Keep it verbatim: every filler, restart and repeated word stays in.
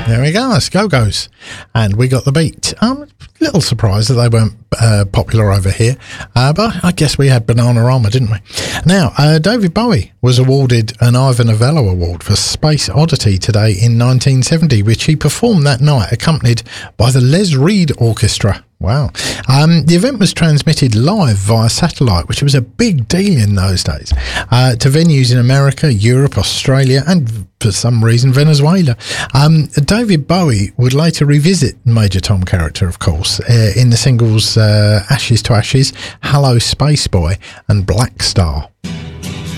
There we go. That's Go-Go's. And we got the beat. I'm a little surprised that they weren't uh, popular over here. Uh, but I guess we had Bananarama, didn't we? Now, uh, David Bowie was awarded an Ivor Novello Award for Space Oddity today in nineteen seventy, which he performed that night, accompanied by the Les Reed Orchestra. Wow. Um, the event was transmitted live via satellite, which was a big deal in those days, uh, to venues in America, Europe, Australia, and for some reason, Venezuela. Um, David Bowie would later revisit Major Tom character, of course, uh, in the singles uh, Ashes to Ashes, Hello Space Boy, and Black Star.